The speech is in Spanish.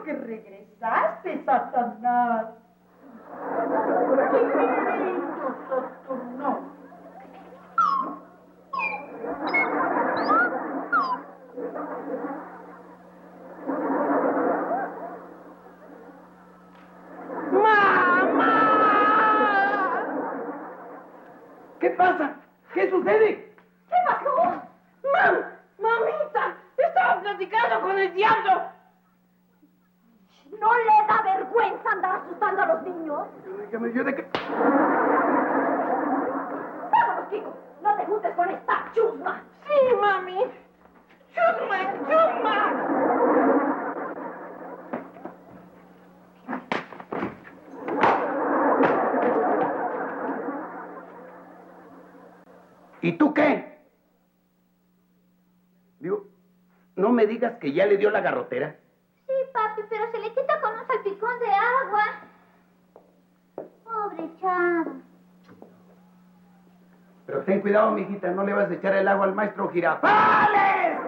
que regresaste, Satanás. ¡Qué lindo, Satanás! ¿Qué pasa? ¿Qué sucede? ¿Qué pasó? ¡Mamita! ¡Estaba platicando con el diablo! ¿No le da vergüenza andar asustando a los niños? Yo de qué... ¡Vámonos, Kiko! ¡No te juntes con esta chusma! ¡Sí, mami! ¡Chusma! ¡Chusma! ¿Y tú qué? Digo, no me digas que ya le dio la garrotera. Sí, papi, pero se le quita con un salpicón de agua. Pobre chavo. Pero ten cuidado, mijita, no le vas a echar el agua al maestro Girafales.